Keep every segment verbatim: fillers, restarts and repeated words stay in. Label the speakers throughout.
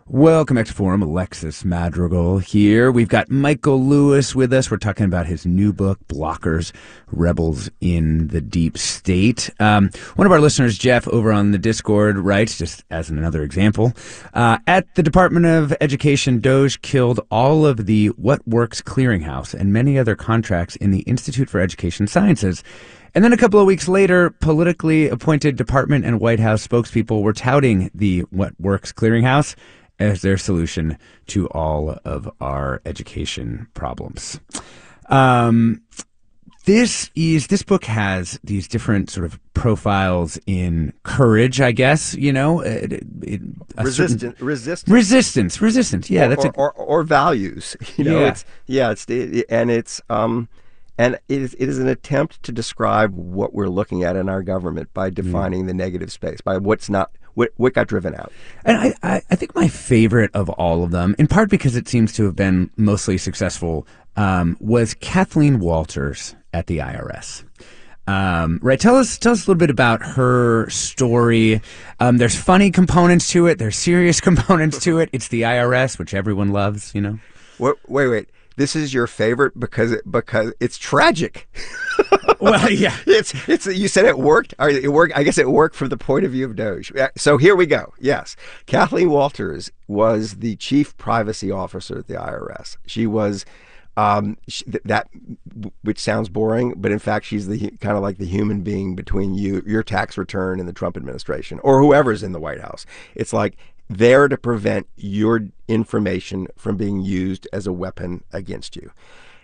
Speaker 1: Welcome back to Forum. Alexis Madrigal here. We've got Michael Lewis with us. We're talking about his new book, Blockers, Rebels in the Deep State. Um, one of our listeners, Jeff, over on the Discord, writes, just as another example, uh, at the Department of Education, DOGE killed all of the What Works Clearinghouse and many other contracts in the Institute for Education Sciences. And then a couple of weeks later, politically appointed department and White House spokespeople were touting the What Works Clearinghouse as their solution to all of our education problems. Um, this is this book has these different sort of profiles in courage, I guess. You know, it, it,
Speaker 2: resistance,
Speaker 1: certain,
Speaker 2: resistance,
Speaker 1: resistance, resistance. Yeah,
Speaker 2: or,
Speaker 1: that's
Speaker 2: or,
Speaker 1: a,
Speaker 2: or, or values. You know,
Speaker 1: yeah.
Speaker 2: it's yeah, it's it, and it's um. And it is, it is an attempt to describe what we're looking at in our government by defining mm. the negative space, by what's not, what, what got driven out.
Speaker 1: And I, I, I think my favorite of all of them, in part because it seems to have been mostly successful, um, was Kathleen Walters at the I R S. Um, right. Tell us, tell us a little bit about her story. Um, there's funny components to it. There's serious components to it. It's the I R S, which everyone loves, you know?
Speaker 2: Wait, wait, wait. This is your favorite because it, because it's tragic.
Speaker 1: Well, yeah,
Speaker 2: it's it's. You said it worked. Or it worked. I guess it worked from the point of view of DOGE. So here we go. Yes, Kathleen Walters was the chief privacy officer at the I R S. She was um, she, that, which sounds boring, but in fact, she's the kind of like the human being between you, your tax return, and the Trump administration, or whoever's in the White House. It's like there to prevent your information from being used as a weapon against you.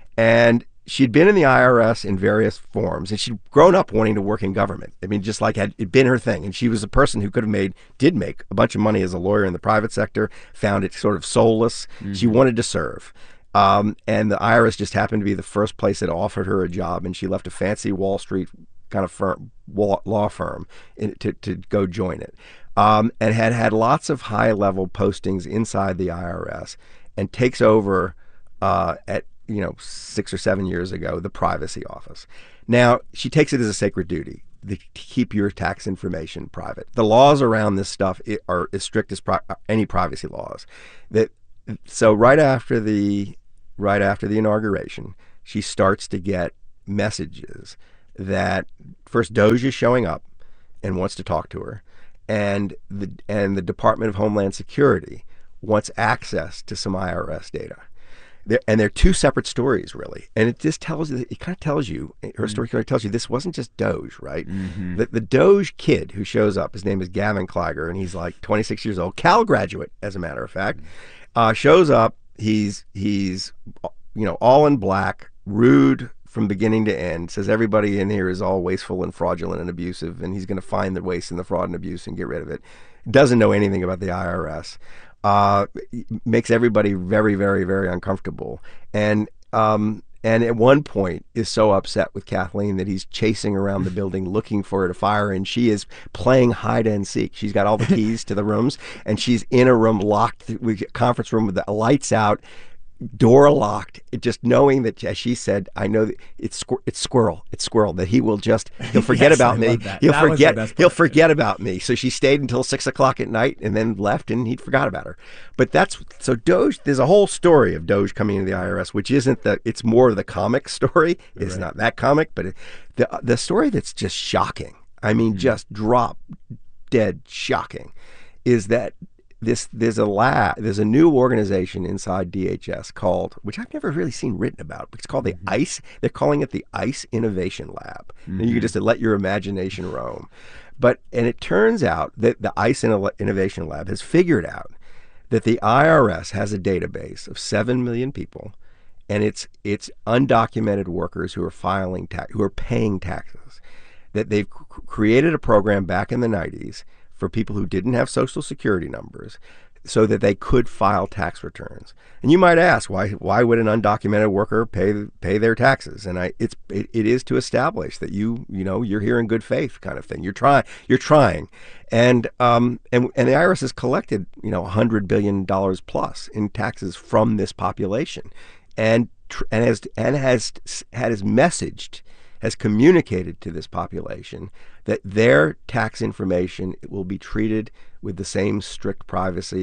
Speaker 2: And she'd been in the I R S in various forms, and she'd grown up wanting to work in government. I mean, just like had it been her thing. And she was a person who could have made, did make a bunch of money as a lawyer in the private sector, found it sort of soulless. Mm-hmm. She wanted to serve. Um, and the I R S just happened to be the first place that offered her a job, and she left a fancy Wall Street kind of firm, law firm in, to, to go join it. Um, and had had lots of high-level postings inside the I R S, and takes over uh, at, you know, six or seven years ago, the privacy office. Now, she takes it as a sacred duty to keep your tax information private. The laws around this stuff are as strict as pri- any privacy laws. That so right after the right after the inauguration, she starts to get messages that first DOGE is showing up and wants to talk to her. And the and the Department of Homeland Security wants access to some I R S data. They're, and they're two separate stories, really. And it just tells you, it kind of tells you, her story kind of tells you this wasn't just DOGE, right? Mm-hmm. The, the DOGE kid who shows up, his name is Gavin Kliger, and he's like twenty-six years old, Cal graduate, as a matter of fact, uh, shows up. He's, he's, you know, all in black, rude from beginning to end, says everybody in here is all wasteful and fraudulent and abusive, and he's going to find the waste and the fraud and abuse and get rid of it. Doesn't know anything about the I R S. Uh, makes everybody very, very, very uncomfortable. And um, and at one point is so upset with Kathleen that he's chasing around the building looking for her to fire, and she is playing hide and seek. She's got all the keys to the rooms, and she's in a room locked, with conference room with the lights out, door locked, just knowing that, as she said, I know that it's it's squirrel, it's squirrel, that he will just, he'll forget
Speaker 1: yes,
Speaker 2: about
Speaker 1: I
Speaker 2: me. He'll
Speaker 1: that
Speaker 2: forget, he'll forget about me. So she stayed until six o'clock at night and then left, and he forgot about her. But that's, so DOGE, there's a whole story of DOGE coming into the I R S, which isn't the, it's more of the comic story. It's right. Not that comic, but it, the, the story that's just shocking, I mean, mm-hmm. just drop dead shocking, is that This there's a lab, there's a new organization inside D H S called, which I've never really seen written about. It's called the mm-hmm. ICE. They're calling it the ICE Innovation Lab. Mm-hmm. And you can just let your imagination roam. But and it turns out that the ICE Innovation Lab has figured out that the I R S has a database of seven million people, and it's it's undocumented workers who are filing tax, who are paying taxes. That they've c- created a program back in the nineties for people who didn't have Social Security numbers so that they could file tax returns. And you might ask, why why would an undocumented worker pay pay their taxes? And I it's it, it is to establish that you you know you're here in good faith, kind of thing. You're trying you're trying. And um and and the I R S has collected, you know, one hundred billion dollars plus in taxes from this population. And and has and has has messaged has communicated to this population that their tax information will be treated with the same strict privacy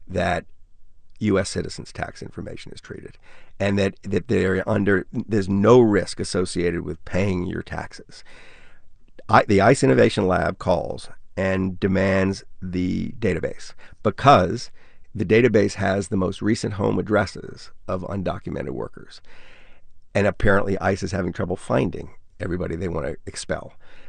Speaker 2: that U S citizens' tax information is treated, and that, that they're under, there's no risk associated with paying your taxes. I, the ICE Innovation Lab calls and demands the database because the database has the most recent home addresses of undocumented workers. And apparently ICE is having trouble finding everybody they want to expel.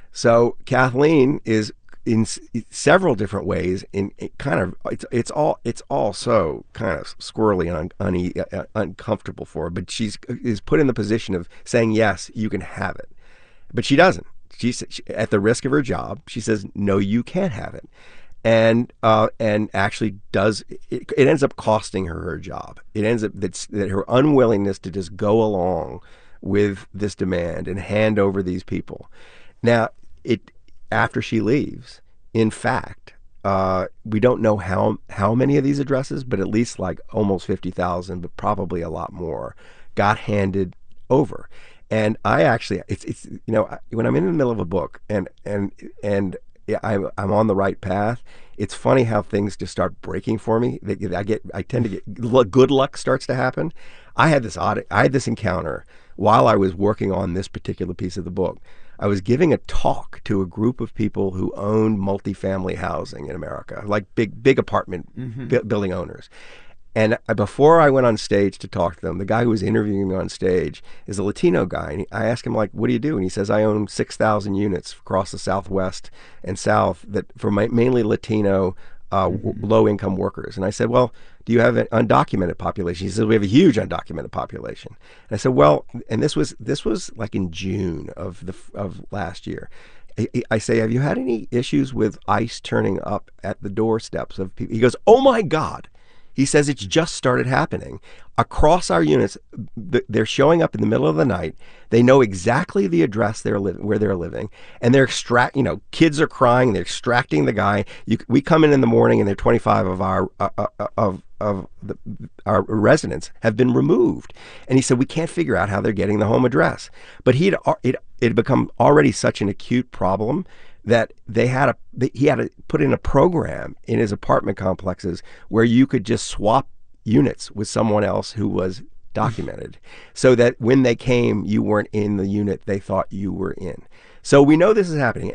Speaker 2: So Kathleen is in s- several different ways in, in kind of it's it's all it's all so kind of squirrely and un, une, uh, uncomfortable for her, but she's is put in the position of saying yes, you can have it, but she doesn't. She's she, at the risk of her job. She says no, you can't have it, and uh, and actually does it, it ends up costing her her job. It ends up that's that her unwillingness to just go along with this demand and hand over these people. Now it. After she leaves, in fact, uh, we don't know how how many of these addresses, but at least like almost fifty thousand, but probably a lot more, got handed over. And I actually, it's it's you know, when I'm in the middle of a book and and and I'm I'm on the right path, it's funny how things just start breaking for me. I get I tend to get good luck starts to happen. I had this odd I had this encounter while I was working on this particular piece of the book. I was giving a talk to a group of people who owned multifamily housing in America, like big big apartment mm-hmm. bu- building owners. And I, before I went on stage to talk to them, the guy who was interviewing me on stage is a Latino guy. And I asked him, like, what do you do? And he says, I own six thousand units across the Southwest and South that for my, mainly Latino uh, mm-hmm. w- low-income workers. And I said, well, do you have an undocumented population? He said, we have a huge undocumented population. And I said, well, and this was this was like in June of the of last year. I, I say, have you had any issues with ICE turning up at the doorsteps of people? He goes, oh my God. He says it's just started happening across our units. They're showing up in the middle of the night. They know exactly the address they're living, where they're living, and they're extract. You know, kids are crying. They're extracting the guy. You, we come in in the morning, and they're twenty-five of our uh, uh, of of the, our residents have been removed. And he said we can't figure out how they're getting the home address. But he'd it it had become already such an acute problem that they had a he had to put in a program in his apartment complexes where you could just swap units with someone else who was documented, so that when they came, you weren't in the unit they thought you were in. So we know this is happening.